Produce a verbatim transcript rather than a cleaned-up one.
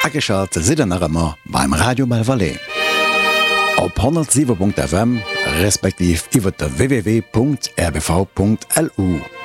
Ägeschat Sidennerëmmer beim Radio Belvalais. Op hundertsieben Punkt F M respektiv iwwer der w w w Punkt r b v Punkt l u.